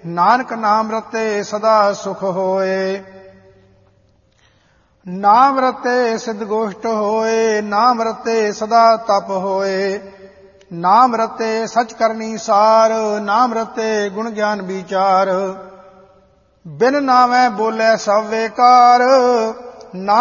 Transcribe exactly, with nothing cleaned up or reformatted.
ਨਾਨਕ ਨਾਮ ਰਤੇ ਸਦਾ ਸੁਖ ਹੋਏ। ਨਾਮ ਰਤੇ ਸਿੱਧ ਗੋਸ਼ਟ ਹੋਏ, ਨਾਮ ਰਤੇ ਸਦਾ ਤਪ ਹੋਏ। ਨਾਮ ਰਤੇ ਸਚ ਕਰਨੀ ਸਾਰ, ਨਾਮ ਰਤੇ ਗੁਣ ਗਿਆਨ ਵਿਚਾਰ। ਬਿਨ ਨਾਮੈ ਬੋਲੇ ਸਭ ਵੇਕਾਰ,